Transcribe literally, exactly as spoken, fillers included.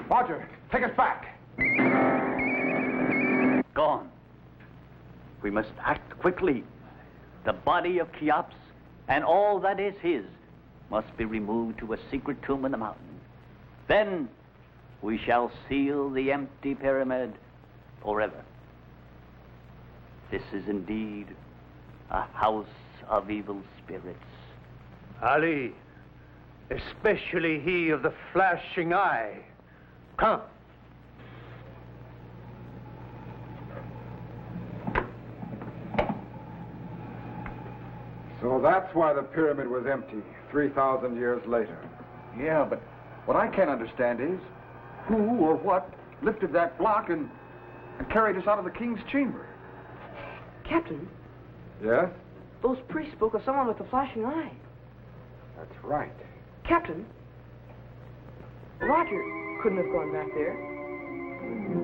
Roger, take us back. Gone. We must act quickly. The body of Cheops and all that is his must be removed to a secret tomb in the mountain. Then we shall seal the empty pyramid forever. This is indeed a house of evil spirits. Ali, especially he of the flashing eye. Come. So that's why the pyramid was empty three thousand years later. Yeah, but what I can't understand is who or what lifted that block and, and carried us out of the king's chamber. Captain, Yes? those priests spoke of someone with a flashing eye. That's right. Captain, Roger couldn't have gone back there.